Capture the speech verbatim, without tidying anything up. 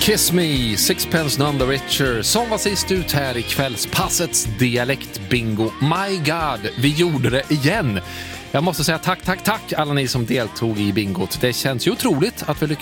Kiss Me, Sixpence None the Richer, som var sist ut här i kvällspassets dialektbingo. My God, vi gjorde det igen. Jag måste säga tack, tack, tack alla ni som deltog i bingot. Det känns ju otroligt att vi lyckades